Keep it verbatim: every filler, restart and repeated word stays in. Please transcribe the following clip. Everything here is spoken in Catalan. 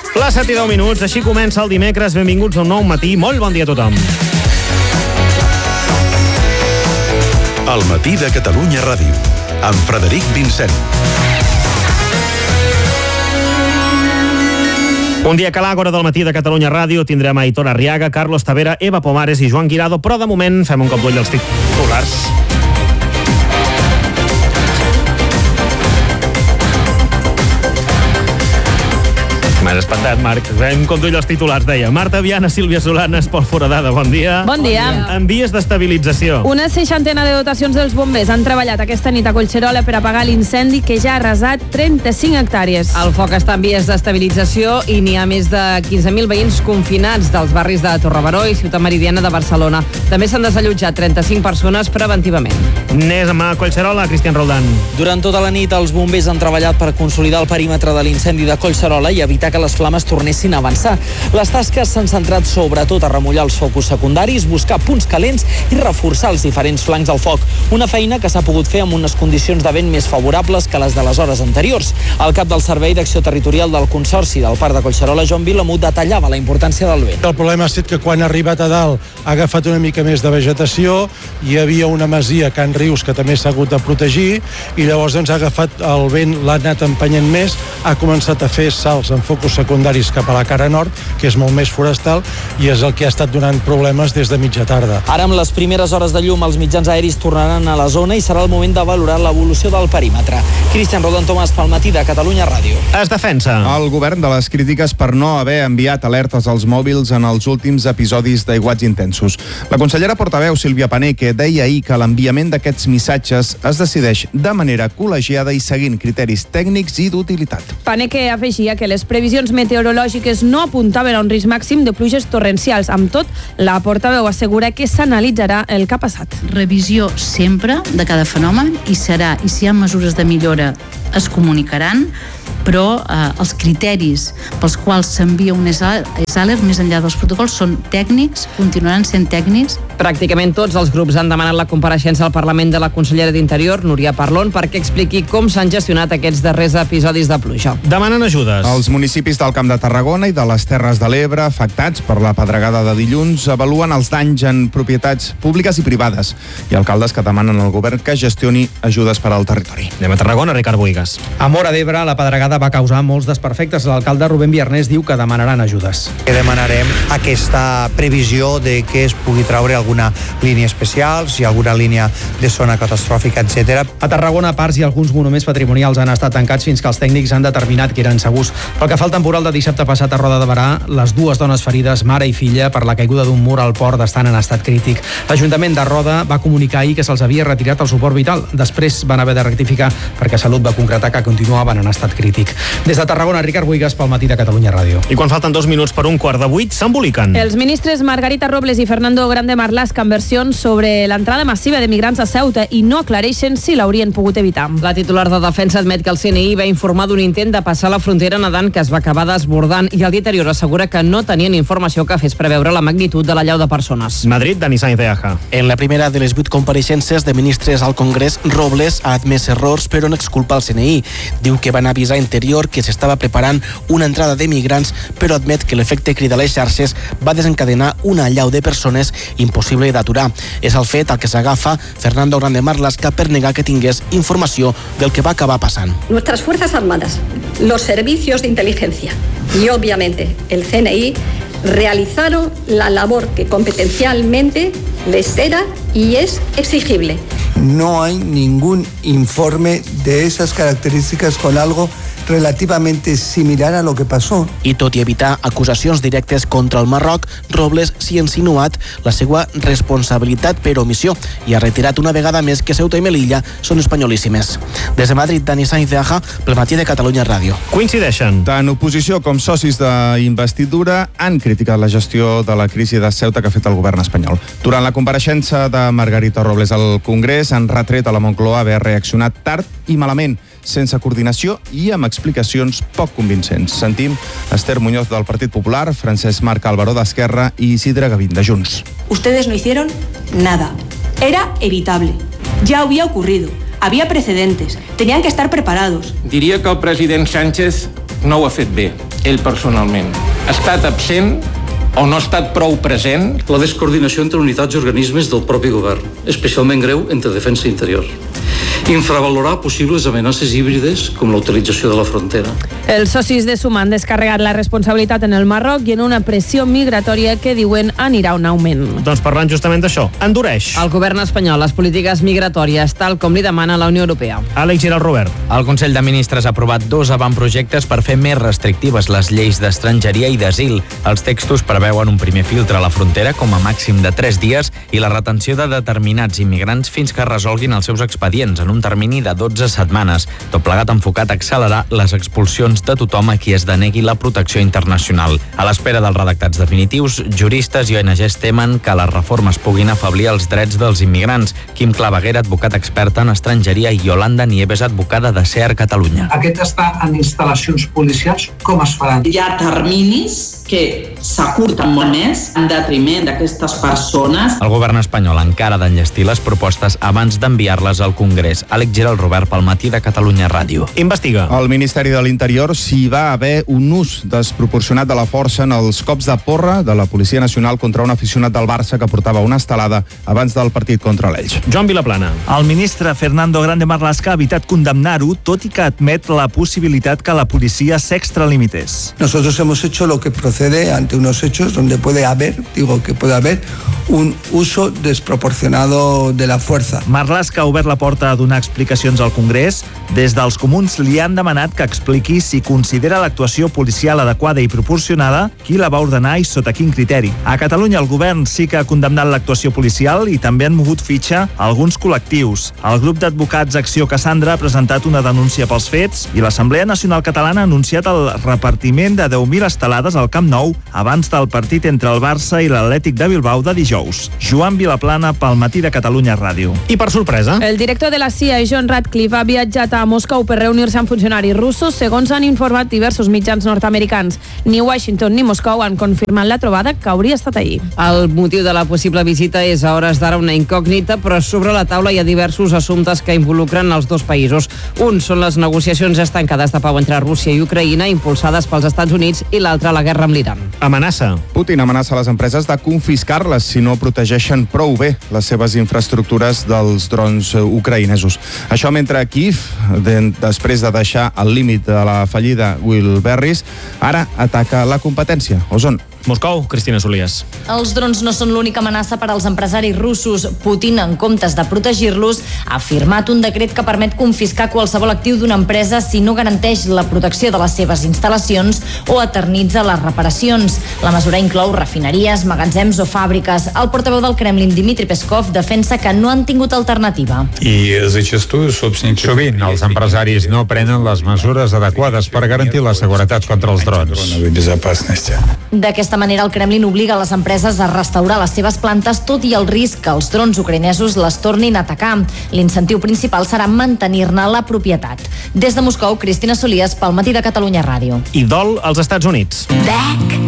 Les set i deu minuts, així comença el dimecres. Benvinguts a un nou matí. Molt bon dia a tothom. El matí de Catalunya Ràdio, amb Frederic Vincent. Un dia que a l'Àgora del matí de Catalunya Ràdio tindrem a Aitor Arriaga, Carlos Tavera, Eva Pomares i Joan Guirado, però de moment fem un cop d'ull als titulars. M'has espantat, Marc. Fem un cop d'ull als titulars, deia. Marta Viana, Sílvia Solanes, Pol Foradada, bon dia. Bon dia. En vies d'estabilització. Una seixantena de dotacions dels bombers han treballat aquesta nit a Collserola per apagar l'incendi que ja ha arrasat trenta-cinc hectàrees. El foc està en vies d'estabilització i n'hi ha més de quinze mil veïns confinats dels barris de Torrebaró i Ciutat Meridiana de Barcelona. També s'han desallotjat trenta-cinc persones preventivament. Anem a Collserola, Cristian Roldán. Durant tota la nit, els bombers han treballat per consolidar el perímetre de l'incendi de Collserola i evitar que les flames tornessin a avançar. Les tasques s'han centrat sobretot a remullar els focus secundaris, buscar punts calents i reforçar els diferents flancs del foc. Una feina que s'ha pogut fer amb unes condicions de vent més favorables que les de les hores anteriors. El cap del Servei d'Acció Territorial del Consorci del Parc de Collserola, Joan Vilamut, detallava la importància del vent. El problema ha estat que quan ha arribat a dalt ha agafat una mica més de vegetació, hi havia una masia, Can Rius, que també s'ha hagut de protegir, i llavors doncs, ha agafat el vent, l'ha anat empenyent més, ha començat a fer salts en focus secundaris cap a la cara nord, que és molt més forestal, i és el que ha estat donant problemes des de mitja tarda. Ara, amb les primeres hores de llum, els mitjans aeris tornaran a la zona i serà el moment de valorar l'evolució del perímetre. Cristian Roldán, Tomàs, pel matí de Catalunya Ràdio. Es defensa. El govern de les crítiques per no haver enviat alertes als mòbils en els últims episodis d'aiguats intensos. La consellera portaveu Sílvia Paneque deia ahir que l'enviament d'aquests missatges es decideix de manera col·legiada i seguint criteris tècnics i d'utilitat. Paneque afegia que les previsions meteorològiques no apuntaven a un risc màxim de pluges torrencials. Amb tot, la portaveu assegura que s'analitzarà el que ha passat. Revisió sempre de cada fenomen i serà, i si hi ha mesures de millora es comunicaran, però eh, els criteris pels quals s'envia un S-Alert més enllà dels protocols són tècnics, continuaran sent tècnics. Pràcticament tots els grups han demanat la compareixença al Parlament de la consellera d'Interior, Núria Parlon, perquè expliqui com s'han gestionat aquests darrers episodis de pluja. Demanen ajudes. Els municipis del Camp de Tarragona i de les Terres de l'Ebre, afectats per la pedregada de dilluns, avaluen els danys en propietats públiques i privades i alcaldes que demanen al govern que gestioni ajudes per al territori. Anem a Tarragona, Ricard Boigas. A Móra d'Ebre, la pedregada va causar molts desperfectes. L'alcalde Rubén Viarnés diu que demanaran ajudes. Que demanarem aquesta previsió de que es pugui traure alguna línia especial, si alguna línia de zona catastròfica, etcètera. A Tarragona, parcs i alguns monuments patrimonials han estat tancats fins que els tècnics han determinat que eren segurs. Pel que fa al temporal de dissabte passat a Roda de Berà, les dues dones ferides, mare i filla, per la caiguda d'un mur al port estan en estat crític. L'Ajuntament de Roda va comunicar ahir que se'ls havia retirat el suport vital. Després van haver de rectificar perquè Salut va concretar que continuaven en estat crític. Des de Tarragona, Ricard Boigas, pel matí de Catalunya Ràdio. I quan falten dos minuts per un quart de vuit, s'emboliquen. Els ministres Margarita Robles i Fernando Grande Marlaska en versions sobre l'entrada massiva de migrants a Ceuta i no aclareixen si l'haurien pogut evitar. La titular de Defensa admet que el C N I va informar d'un intent de passar la frontera nedant que es va acabar desbordant i el dia anterior assegura que no tenien informació que fes preveure la magnitud de l'allau de persones. Madrid, Dani Sainz de Aja. En la primera de les vuit compareixences de ministres al Congrés, Robles ha admès errors però no exculpa el C N I. Diu que van avisar Interior que s'estava preparant una entrada de migrants, però admet que l'efecte crida a les xarxes va desencadenar una allau de persones impossible d'aturar. És el fet al que s'agafa Fernando Grande Marlaska per negar que tingués informació del que va acabar passant. Nuestras Fuerzas Armadas, los servicios de inteligencia y obviamente el C N I realizaron la labor que competencialmente les era y es exigible. No hay ningún informe de esas características con algo relativamente similar a lo que pasó. I tot i evitar acusacions directes contra el Marroc, Robles s'hi ha insinuat la seva responsabilitat per omissió i ha retirat una vegada més que Ceuta i Melilla són espanyolíssimes. Des de Madrid, Dani Sainz de Aja, pel matí de Catalunya Ràdio. Coincideixen. Tant oposició com socis d'investidura han criticat la gestió de la crisi de Ceuta que ha fet el govern espanyol. Durant la compareixença de Margarita Robles al Congrés han retret a la Moncloa haver reaccionat tard i malament, sense coordinació i amb explicacions poc convincents. Sentim Esther Muñoz del Partit Popular, Francesc Marc Albaró d'Esquerra i Isidre Gavín de Junts. Ustedes no hicieron nada. Era evitable. Ya había ocurrido. Había precedentes. Tenían que estar preparados. Diria que el president Sánchez no ho ha fet bé, ell personalment. Ha estat absent o no ha estat prou present. La descoordinació entre unitats i organismes del propi govern, especialment greu entre defensa i interior. Infravalorar possibles amenaces híbrides com la utilització de la frontera. Els socis de Suma han descarregat la responsabilitat en el Marroc i en una pressió migratòria que diuen anirà un augment. Doncs parlant justament d'això, endureix. El govern espanyol les polítiques migratòries tal com li demana la Unió Europea. Àlex Giral Robert. El Consell de Ministres ha aprovat dos avantprojectes per fer més restrictives les lleis d'estrangeria i d'asil. Els textos preveuen un primer filtre a la frontera com a màxim de tres dies i la retenció de determinats immigrants fins que resolguin els seus expedients en un termini de dotze setmanes, tot plegat enfocat a accelerar les expulsions de tothom a qui es denegui la protecció internacional. A l'espera dels redactats definitius, juristes i O N Ges temen que les reformes puguin afeblir els drets dels immigrants. Quim Claveguera, advocat expert en estrangeria, i Yolanda Nieves, advocada de C E A R Catalunya. Aquest està en instal·lacions policials, com es faran? Hi ha terminis que s'acurten molt més en detriment d'aquestes persones. El govern espanyol encara d'enllestir les propostes abans d'enviar-les al Congrés. Àlex Giral Robert pel Matí de Catalunya Ràdio. Investiga. El Ministeri de l'Interior s'hi va haver un ús desproporcionat de la força en els cops de porra de la Policia Nacional contra un aficionat del Barça que portava una estelada abans del partit contra l'Elx. Joan Vilaplana. El ministre Fernando Grande Marlaska ha evitat condemnar-ho, tot i que admet la possibilitat que la policia s'extralimités. Nosotros hemos hecho lo que procede ante unos hechos donde puede haber, digo que puede haber, un uso desproporcionado de la fuerza. Marlaska ha obert la porta a donar explicacions al Congrés. Des dels comuns li han demanat que expliqui si considera l'actuació policial adequada i proporcionada, qui la va ordenar i sota quin criteri. A Catalunya el govern sí que ha condemnat l'actuació policial i també han mogut fitxa alguns col·lectius. El grup d'advocats Acció Cassandra ha presentat una denúncia pels fets i l'Assemblea Nacional Catalana ha anunciat el repartiment de deu mil estelades al Camp Nou abans del partit entre el Barça i l'Atlètic de Bilbao de dijous. Joan Vilaplana pel Matí de Catalunya Ràdio. I per sorpresa, el director de la C I A, John Ratcliffe, ha viatjat a Moscou per reunir-se amb funcionaris russos, segons han informat diversos mitjans nord-americans. Ni Washington ni Moscou han confirmat la trobada, que hauria estat ahir. El motiu de la possible visita és a hores d'ara una incògnita, però sobre la taula hi ha diversos assumptes que involucren els dos països. Un són les negociacions estancades de pau entre Rússia i Ucraïna, impulsades pels Estats Units, i l'altre la guerra amb l'Iran. Amenaça. Putin amenaça les empreses de confiscar-les si no protegeixen prou bé les seves infraestructures dels drons ucraïnesos. Això mentre Kiev, de, després de deixar el límit de la fallida Wilberris, ara ataca la competència. Osona. Moscou, Cristina Solies. Els drons no són l'única amenaça per als empresaris russos. Putin, en comptes de protegir-los, ha firmat un decret que permet confiscar qualsevol actiu d'una empresa si no garanteix la protecció de les seves instal·lacions o eternitza les reparacions. La mesura inclou refineries, magatzems o fàbriques. El portaveu del Kremlin, Dmitry Peskov, defensa que no han tingut alternativa. Sovint, els empresaris no prenen les mesures adequades per garantir la seguretat contra els drons. D'aquesta manera, el Kremlin obliga les empreses a restaurar les seves plantes, tot i el risc que els drons ucraïnesos les tornin a atacar. L'incentiu principal serà mantenir-ne la propietat. Des de Moscou, Cristina Solies pel Matí de Catalunya Ràdio. I dol als Estats Units. Back